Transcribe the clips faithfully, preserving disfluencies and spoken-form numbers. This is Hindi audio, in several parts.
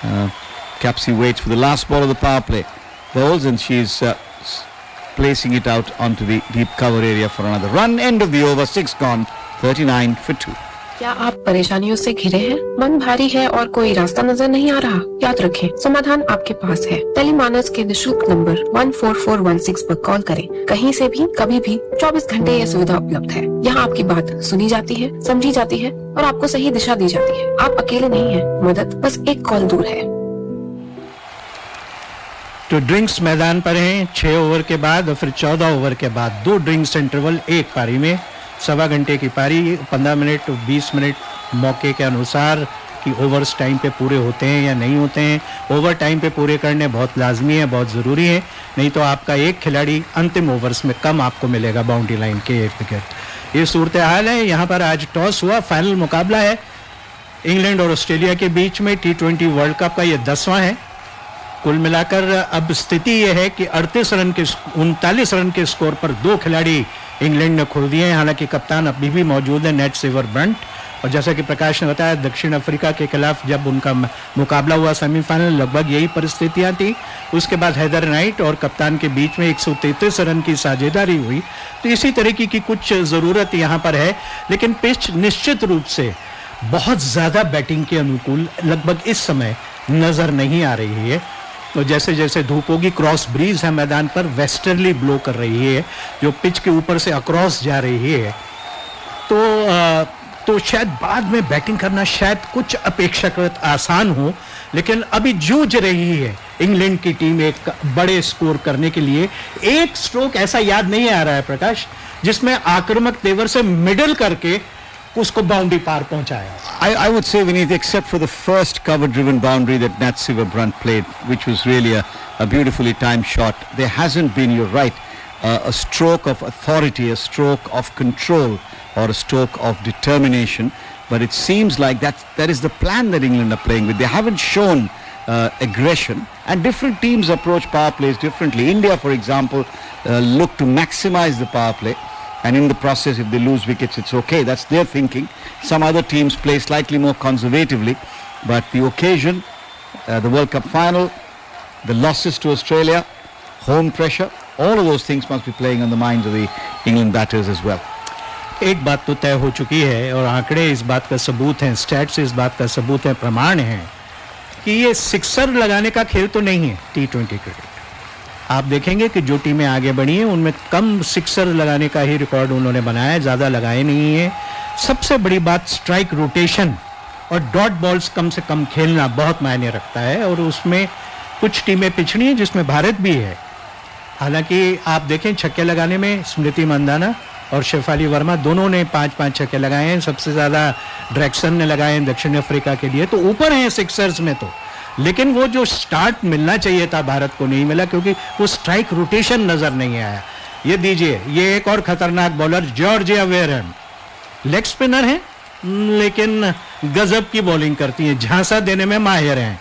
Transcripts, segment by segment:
Uh, Capsey waits for the last ball of the power play balls, and she's uh, placing it out onto the deep cover area for another run. End of the over, six gone, thirty-nine for two. क्या आप परेशानियों से घिरे हैं? मन भारी है और कोई रास्ता नजर नहीं आ रहा? याद रखें, समाधान आपके पास है। टेलीमानस के निशुल्क number one four four one six पर कॉल करें। कहीं से भी, कभी भी, चौबीस घंटे यह सुविधा उपलब्ध है। यहाँ आपकी बात सुनी जाती है, समझी जाती है और आपको सही दिशा दी जाती है। आप अकेले नहीं हैं, मदद बस एक कॉल दूर है। तो ड्रिंक्स मैदान पर हैं छह ओवर के बाद और फिर चौदह ओवर के बाद दो ड्रिंक्स इंटरवल एक पारी में, सवा घंटे की पारी, पंद्रह मिनट बीस मिनट मौके के अनुसार कि ओवर्स टाइम पे पूरे होते हैं या नहीं होते हैं। ओवर टाइम पे पूरे करने बहुत लाजमी है, बहुत ज़रूरी है, नहीं तो आपका एक खिलाड़ी अंतिम ओवर्स में कम आपको मिलेगा बाउंड्री लाइन के इर्द गिर्द। ये सूरत हाल है। यहाँ पर आज टॉस हुआ, फाइनल मुकाबला है इंग्लैंड और ऑस्ट्रेलिया के बीच में। टी ट्वेंटी वर्ल्ड कप का ये दसवां है। कुल मिलाकर अब स्थिति यह है कि अड़तीस रन के उनतालीस रन के स्कोर पर दो खिलाड़ी इंग्लैंड ने खो दिए हैं। हालांकि कप्तान अभी भी मौजूद है, नेट सेवर ब्रंट, और जैसा कि प्रकाश ने बताया दक्षिण अफ्रीका के खिलाफ जब उनका मुकाबला हुआ सेमीफाइनल, लगभग यही परिस्थितियां थी। उसके बाद हैदर नाइट और कप्तान के बीच में एक सौ तैंतीस रन की साझेदारी हुई। तो इसी तरीके की कुछ ज़रूरत यहाँ पर है, लेकिन पिच निश्चित रूप से बहुत ज़्यादा बैटिंग के अनुकूल लगभग इस समय नज़र नहीं आ रही है। तो जैसे जैसे धूप होगी, क्रॉस ब्रीज है मैदान पर, वेस्टर्ली ब्लो कर रही है जो पिच के ऊपर से अक्रॉस जा रही है। तो आ, तो शायद बाद में बैटिंग करना शायद कुछ अपेक्षाकृत आसान हो, लेकिन अभी जूझ रही है इंग्लैंड की टीम एक बड़े स्कोर करने के लिए। एक स्ट्रोक ऐसा याद नहीं आ रहा है प्रकाश जिसमें आक्रामक तेवर से मिडल करके उसको बाउंड्री पार पहुंचाया। I, I would say, Vineet, except for the first cover-driven boundary that Nat Silver-Brunt played, which was really a, a beautifully timed shot, there hasn't been, you're right, uh, a stroke of authority, a stroke of control, or a stroke of determination. But it seems like that that is the plan that England are playing with. They haven't shown uh, aggression, and different teams approach power plays differently. India, for example, uh, look to maximize the power play. And in the process, if they lose wickets, it's okay. That's their thinking. Some other teams play slightly more conservatively. But the occasion, uh, the World Cup final, the losses to Australia, home pressure, all of those things must be playing on the minds of the England batters as well. एक बात तो तय हो चुकी है और आंकड़े इस बात का सबूत हैं, स्टैट्स इस बात का सबूत है, प्रमाण है कि ये सिक्सर लगाने का खेल तो नहीं है टी ट्वेंटी क्रिकेट। आप देखेंगे कि जो टीमें आगे बढ़ी हैं उनमें कम सिक्सर लगाने का ही रिकॉर्ड उन्होंने बनाया है, ज़्यादा लगाए नहीं है। सबसे बड़ी बात स्ट्राइक रोटेशन और डॉट बॉल्स कम से कम खेलना बहुत मायने रखता है, और उसमें कुछ टीमें पिछड़ी हैं जिसमें भारत भी है। हालांकि आप देखें छक्के लगाने में स्मृति मंदाना और शेफाली वर्मा दोनों ने पांच पांच छक्के लगाए हैं, सबसे ज़्यादा ड्रैक्सन ने लगाए हैं दक्षिण अफ्रीका के लिए, तो ऊपर हैं सिक्सर्स में तो। लेकिन वो जो स्टार्ट मिलना चाहिए था भारत को नहीं मिला, क्योंकि वो स्ट्राइक रोटेशन नज़र नहीं आया। ये दीजिए, ये एक और खतरनाक bowler Georgia Wareham, leg spinner है लेकिन गजब की बॉलिंग करती है, झांसा देने में माहिर हैं।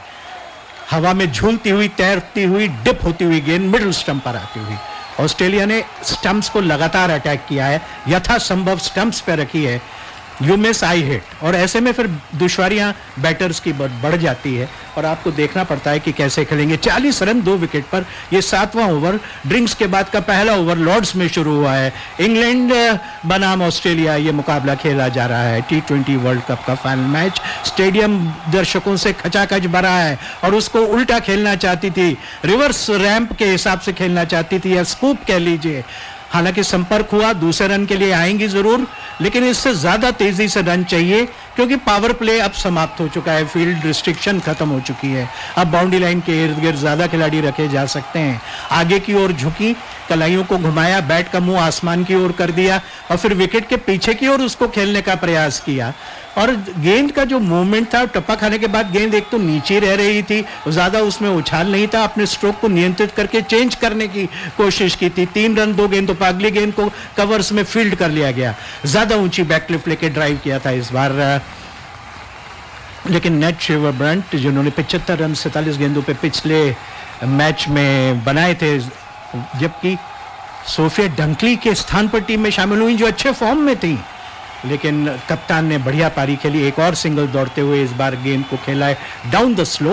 हवा में झूलती हुई, तैरती हुई, डिप होती हुई गेंद मिडिल स्टंप पर आती हुई। ऑस्ट्रेलिया ने स्टंप्स को लगातार अटैक किया है, यथासंभव स्टंप्स पे रखी है, यू मिस आई हिट, और ऐसे में फिर दुश्वारियां बैटर्स की बढ़ जाती है और आपको देखना पड़ता है कि कैसे खेलेंगे। चालीस रन दो विकेट पर, ये सातवां ओवर ड्रिंक्स के बाद का पहला ओवर लॉर्ड्स में शुरू हुआ है। इंग्लैंड बनाम ऑस्ट्रेलिया ये मुकाबला खेला जा रहा है, टी ट्वेंटी वर्ल्ड कप का फाइनल मैच। स्टेडियम दर्शकों से खचाखच भरा है और उसको उल्टा खेलना चाहती थी, रिवर्स रैंप के हिसाब से खेलना चाहती थी, या स्कूप कह लीजिए। हालांकि संपर्क हुआ, दूसरे रन के लिए आएंगी जरूर, लेकिन इससे ज्यादा तेजी से रन चाहिए क्योंकि पावर प्ले अब समाप्त हो चुका है, फील्ड रिस्ट्रिक्शन खत्म हो चुकी है। अब बाउंड्री लाइन के इर्द गिर्द ज्यादा खिलाड़ी रखे जा सकते हैं। आगे की ओर झुकी, कलाइयों को घुमाया, बैट का मुंह आसमान की ओर कर दिया और फिर विकेट के पीछे की ओर उसको खेलने का प्रयास किया। और गेंद का जो मूवमेंट था, टप्पा खाने के बाद गेंद एक तो नीचे रह रही थी, ज्यादा उसमें उछाल नहीं था, अपने स्ट्रोक को नियंत्रित करके चेंज करने की कोशिश की थी। तीन रन दो गेंदों पर अगली गेंद को कवर्स में फील्ड कर लिया गया, ज्यादा ऊंची बैकलिफ्ट लेके ड्राइव किया था इस बार। लेकिन नेट सेवर-ब्रंट जिन्होंने पचहत्तर रन सैंतालीस गेंदों पे पिछले मैच में बनाए थे, जबकि सोफिया डंकली के स्थान पर टीम में शामिल हुई जो अच्छे फॉर्म में थी, लेकिन कप्तान ने बढ़िया पारी खेली, एक और सिंगल दौड़ते हुए इस बार गेंद को खेला है डाउन द स्लो।